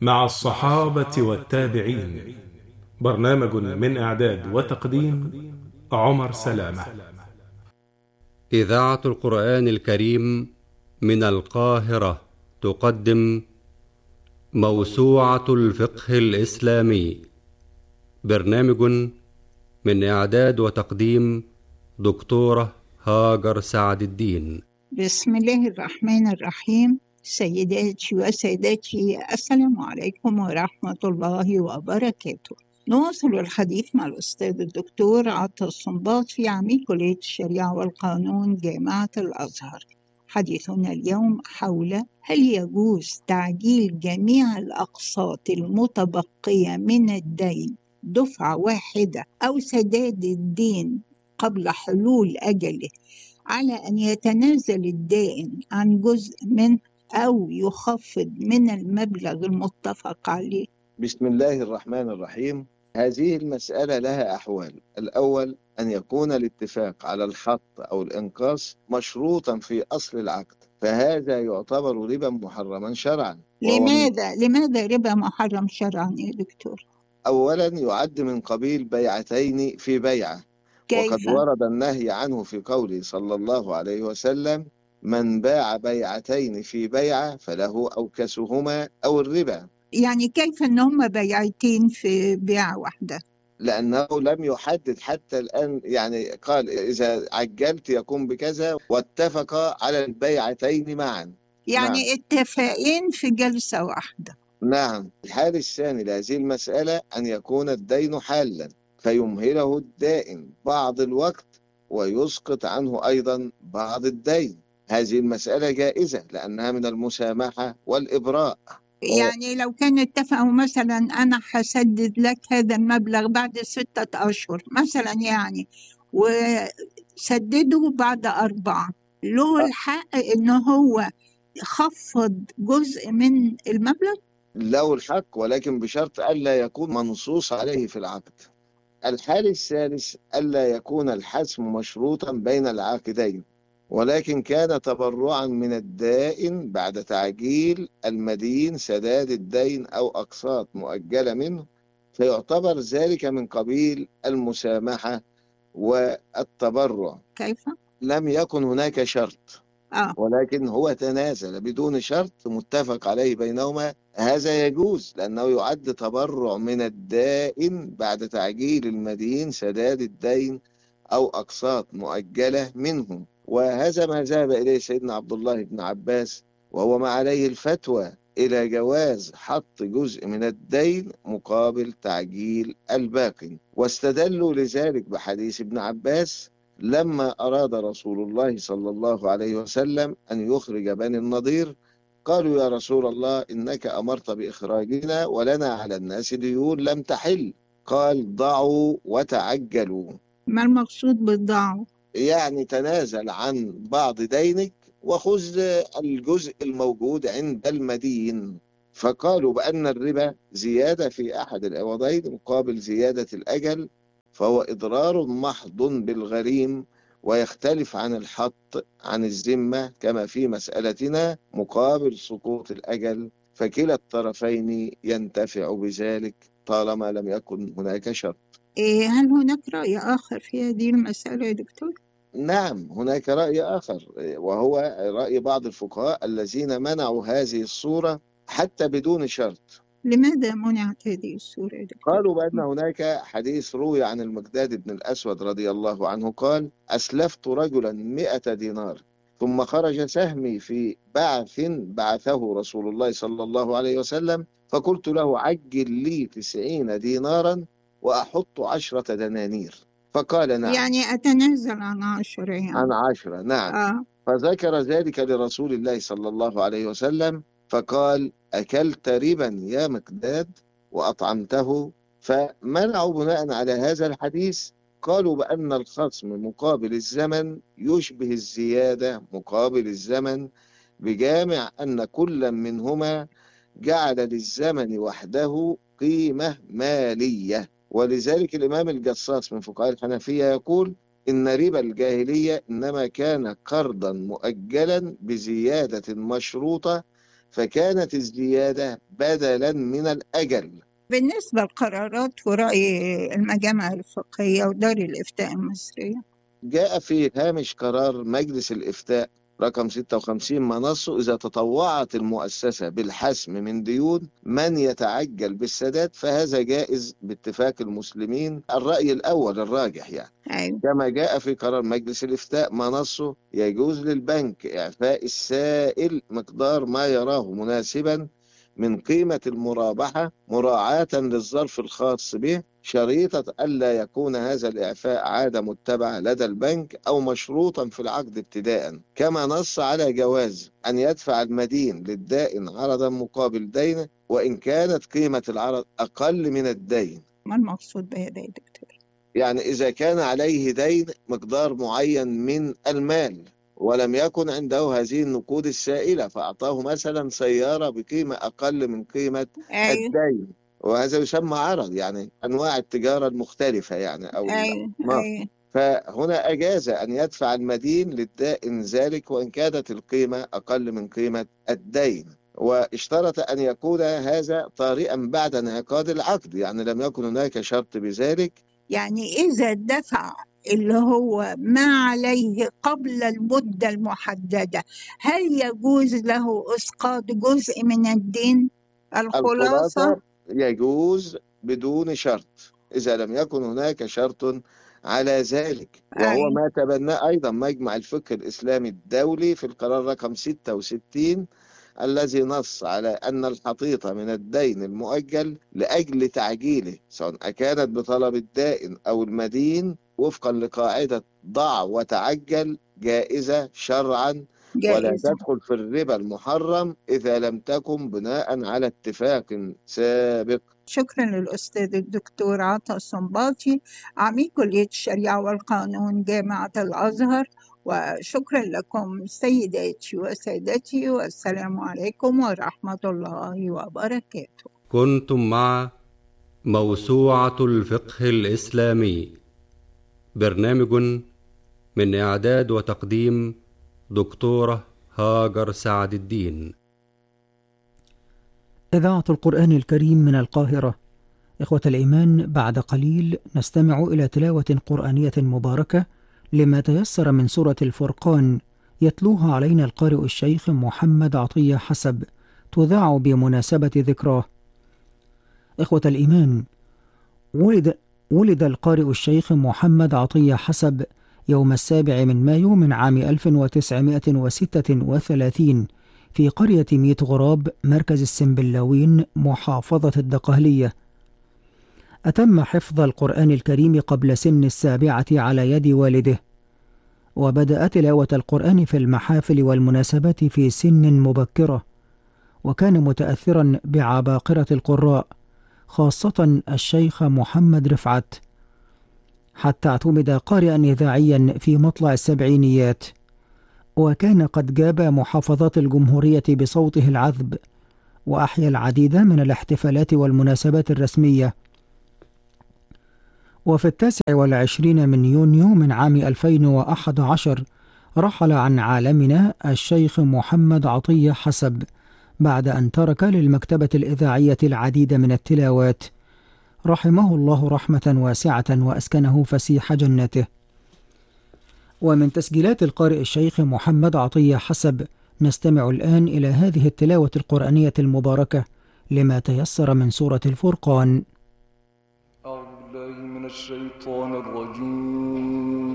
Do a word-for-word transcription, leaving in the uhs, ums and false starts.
مع الصحابة والتابعين. برنامج من إعداد وتقديم عمر سلامة. إذاعة القرآن الكريم من القاهرة تقدم موسوعة الفقه الإسلامي. برنامج من إعداد وتقديم دكتورة هاجر سعد الدين. بسم الله الرحمن الرحيم. سيداتي وسادتي، السلام عليكم ورحمة الله وبركاته. نواصل الحديث مع الأستاذ الدكتور عطا الصنباطي، عميد كلية الشريعة والقانون جامعة الأزهر. حديثنا اليوم حول هل يجوز تعجيل جميع الأقساط المتبقية من الدين دفعة واحدة أو سداد الدين قبل حلول أجله، على أن يتنازل الدائن عن جزء منه أو يخفض من المبلغ المتفق عليه. بسم الله الرحمن الرحيم. هذه المسألة لها أحوال. الأول أن يكون الاتفاق على الحط أو الإنقاص مشروطا في أصل العقد، فهذا يعتبر ربا محرما شرعا. لماذا لماذا ربا محرم شرعا يا دكتور؟ أولا يعد من قبيل بيعتين في بيعة، كيف؟ وقد ورد النهي عنه في قوله صلى الله عليه وسلم: من باع بيعتين في بيعة فله أوكسهما أو الربا. يعني كيف أن هم بيعتين في بيعة واحدة؟ لأنه لم يحدد حتى الآن، يعني قال إذا عجلت يكون بكذا، واتفق على البيعتين معا. يعني نعم. اتفاقين في جلسة واحدة. نعم. الحال الثاني لهذه المسألة أن يكون الدين حالا فيمهله الدائن بعض الوقت ويسقط عنه أيضا بعض الدين. هذه المسألة جائزة لأنها من المسامحة والإبراء. يعني لو كان اتفقوا مثلا أنا هسدد لك هذا المبلغ بعد ستة أشهر مثلا، يعني وسدده بعد أربعة، له الحق إن هو يخفض جزء من المبلغ؟ له الحق، ولكن بشرط ألا يكون منصوص عليه في العقد. الحال الثالث ألا يكون الحسم مشروطا بين العاقدين، ولكن كان تبرعا من الدائن بعد تعجيل المدين سداد الدين أو أقساط مؤجلة منه، فيعتبر ذلك من قبيل المسامحة والتبرع. كيف؟ لم يكن هناك شرط، آه. ولكن هو تنازل بدون شرط متفق عليه بينهما، هذا يجوز لأنه يعد تبرع من الدائن بعد تعجيل المدين سداد الدين أو أقساط مؤجلة منهم. وهذا ما ذهب إليه سيدنا عبد الله بن عباس، وهو ما عليه الفتوى إلى جواز حط جزء من الدين مقابل تعجيل الباقي. واستدلوا لذلك بحديث ابن عباس لما أراد رسول الله صلى الله عليه وسلم أن يخرج بني النضير، قالوا: يا رسول الله إنك أمرت بإخراجنا ولنا على الناس ديون لم تحل. قال: ضعوا وتعجلوا. ما المقصود بالضعوا؟ يعني تنازل عن بعض دينك وخذ الجزء الموجود عند المدين. فقالوا بأن الربا زيادة في أحد العوضين مقابل زيادة الأجل، فهو إضرار محض بالغريم، ويختلف عن الحط عن الذمة كما في مسألتنا مقابل سقوط الأجل، فكلا الطرفين ينتفع بذلك طالما لم يكن هناك شرط. إيه، هل هناك رأي آخر في هذه المسألة يا دكتور؟ نعم، هناك رأي آخر، وهو رأي بعض الفقهاء الذين منعوا هذه الصورة حتى بدون شرط. لماذا منعت هذه الصورة يا دكتور؟ قالوا بأن هناك حديث روي عن المقداد بن الأسود رضي الله عنه قال: أسلفت رجلا مئة دينار ثم خرج سهمي في بعث بعثه رسول الله صلى الله عليه وسلم، فقلت له: عجل لي تسعين دينارا وأحط عشرة دنانير. فقال: نعم. يعني أتنازل عن عشرة يعني. عن عشرة، نعم. آه. فذكر ذلك لرسول الله صلى الله عليه وسلم، فقال: أكلت ربا يا مقداد وأطعمته. فمنعوا بناء على هذا الحديث، قالوا بأن الخصم مقابل الزمن يشبه الزيادة مقابل الزمن، بجامع أن كل منهما جعل للزمن وحده قيمة مالية. ولذلك الإمام الجصاص من فقهاء الحنفية يقول: إن ربا الجاهلية إنما كان قرضا مؤجلا بزيادة مشروطة، فكانت الزيادة بدلا من الأجل. بالنسبة للقرارات ورأي المجامع الفقهية ودار الإفتاء المصرية، جاء في هامش قرار مجلس الإفتاء رقم ستة وخمسين ما نصه: إذا تطوعت المؤسسة بالحسم من ديون من يتعجل بالسداد فهذا جائز باتفاق المسلمين. الرأي الأول الراجح يعني. أيوة. كما جاء في قرار مجلس الإفتاء ما نصه: يجوز للبنك إعفاء السائل مقدار ما يراه مناسبا من قيمة المرابحة مراعاة للظرف الخاص به، شريطة ألا يكون هذا الإعفاء عادة متبعة لدى البنك أو مشروطا في العقد ابتداء. كما نص على جواز أن يدفع المدين للدائن عرضا مقابل دينه وإن كانت قيمة العرض أقل من الدين. ما المقصود بهذا يا دكتور؟ يعني إذا كان عليه دين مقدار معين من المال ولم يكن عنده هذه النقود السائلة فأعطاه مثلا سيارة بقيمة أقل من قيمة أيوة. الدين، وهذا يسمى عرض، يعني أنواع التجارة المختلفة يعني أو أيوة. أيوة. فهنا أجاز أن يدفع المدين للدائن ذلك وإن كانت القيمة أقل من قيمة الدين، واشترط أن يكون هذا طارئا بعد انعقاد العقد، يعني لم يكن هناك شرط بذلك. يعني إذا دفع اللي هو ما عليه قبل المدة المحددة هل يجوز له إسقاط جزء من الدين؟ الخلاصة يجوز بدون شرط إذا لم يكن هناك شرط على ذلك، وهو ما تبناه أيضا مجمع الفقه الإسلامي الدولي في القرار رقم ستة وستين الذي نص على أن الحطيطة من الدين المؤجل لأجل تعجيله سواء كانت بطلب الدائن أو المدين وفقا لقاعدة ضع وتعجل جائزة شرعا جائزة. ولا تدخل في الربا المحرم إذا لم تكن بناء على اتفاق سابق. شكرا للأستاذ الدكتور عطا الصنباطي عميد كلية الشريعة والقانون جامعة الأزهر، وشكرا لكم سيداتي وسادتي، والسلام عليكم ورحمة الله وبركاته. كنتم مع موسوعة الفقه الإسلامي، برنامج من إعداد وتقديم دكتورة هاجر سعد الدين. إذاعة القرآن الكريم من القاهرة. إخوة الإيمان، بعد قليل نستمع إلى تلاوة قرآنية مباركة لما تيسر من سورة الفرقان، يتلوها علينا القارئ الشيخ محمد عطية حسب، تذاع بمناسبة ذكراه. إخوة الإيمان، ولد, ولد القارئ الشيخ محمد عطية حسب يوم السابع من مايو من عام ألف وتسعمائة وستة وثلاثين في قرية ميت غراب مركز السنبلاوين محافظة الدقهلية. أتم حفظ القرآن الكريم قبل سن السابعة على يد والده، وبدأ تلاوة القرآن في المحافل والمناسبات في سن مبكرة، وكان متأثرا بعباقرة القراء خاصة الشيخ محمد رفعت، حتى اعتمد قارئا إذاعيا في مطلع السبعينيات، وكان قد جاب محافظات الجمهورية بصوته العذب، وأحيا العديد من الاحتفالات والمناسبات الرسمية. وفي التاسع والعشرين من يونيو من عام ألفين وأحد عشر رحل عن عالمنا الشيخ محمد عطية حسب بعد أن ترك للمكتبة الإذاعية العديد من التلاوات، رحمه الله رحمة واسعة وأسكنه فسيح جنته. ومن تسجيلات القارئ الشيخ محمد عطية حسب نستمع الآن إلى هذه التلاوة القرآنية المباركة لما تيسر من سورة الفرقان. أعوذ بالله من الشيطان الرجيم.